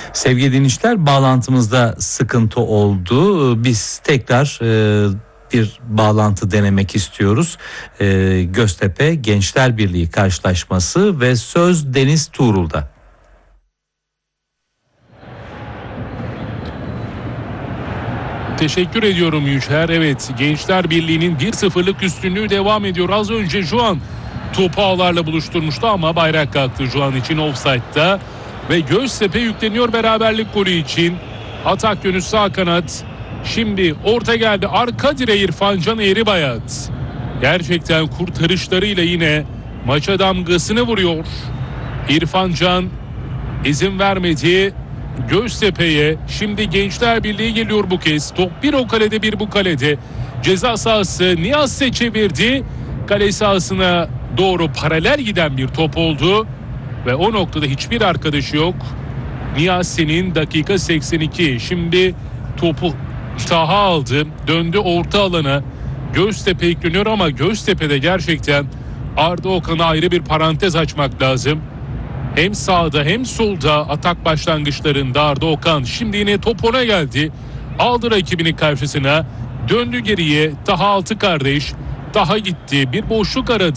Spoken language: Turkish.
Sevgili dinleyiciler, bağlantımızda sıkıntı oldu. Biz tekrar bir bağlantı denemek istiyoruz. Göztepe Gençler Birliği karşılaşması ve söz Deniz Tuğrul'da. Teşekkür ediyorum Yücel. Evet, Gençler Birliği'nin 1-0'lık üstünlüğü devam ediyor. Az önce Juan topu ağlarla buluşturmuştu ama bayrak kalktı Juan için offside'da. Ve Göztepe yükleniyor beraberlik golü için. Atak yönü sağ kanat. Şimdi orta geldi. Arka direğe İrfan Can Eğribayat. Gerçekten kurtarışlarıyla yine maça damgasını vuruyor. İrfan Can izin vermedi Göztepe'ye. Şimdi Gençler Birliği geliyor bu kez. Top bir o kalede bir bu kalede. Ceza sahası Niyasse çevirdi. Kale sahasına doğru paralel giden bir top oldu. Ve o noktada hiçbir arkadaşı yok. Niyasse'nin dakika 82. Şimdi topu Taha aldı. Döndü orta alana. Göztepe yükleniyor ama Göztepe'de gerçekten Arda Okan'a ayrı bir parantez açmak lazım. Hem sağda hem solda atak başlangıçlarında Arda Okan. Şimdi yine top ona geldi. Aldı rakibinin karşısına. Döndü geriye. Taha altı kardeş. Taha gitti. Bir boşluk aradı.